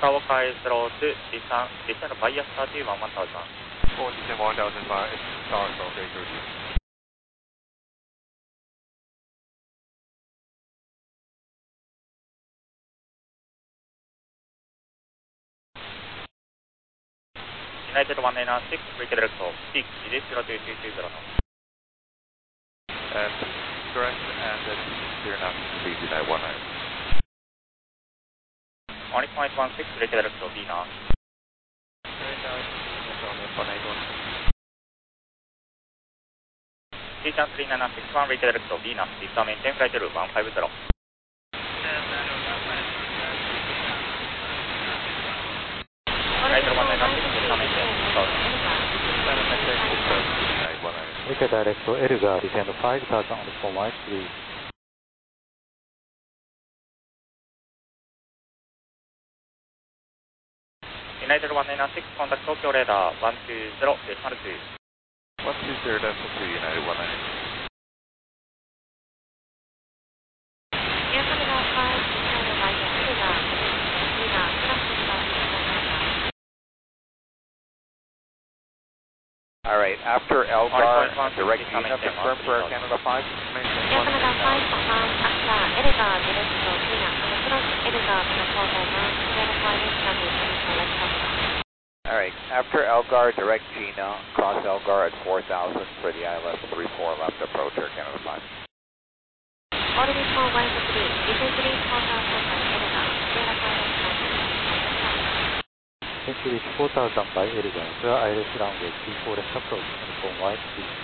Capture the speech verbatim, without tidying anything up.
Kawakaya zero two, descend, descend bias thirty-one one thousand. four descend one thousand five, start okay, good. United one nine six, break direct off, peak, zero two two two zero. And correct, and then zero nine speed United one nine. one point one six, break direct off, V now. Cちゃんthree nine six one, break direct off, V now, please maintain flight level one five zero. United one nine six, please maintain one thousand. Make a direct to Elgar, descend five thousand on the four one three. United one nine six, contact Tokyo radar one two zero, decimal two. one two zero, decimal two, United one nine. Alright, after Elgar, direct Gina, confirm for Air Canada five. Air Canada five, confirm after Elgar, direct to Gina, approach Elgar, proposal one, zero five eight, Alright, after Elgar, direct Gina, cross Elgar at four thousand for the I L S three four left approach Air Canada five. Orbit four one three, descend three four thousand by Elgar, zero five eight. Century four thousand by Elgar, I L S runway three four left approach on the four one three.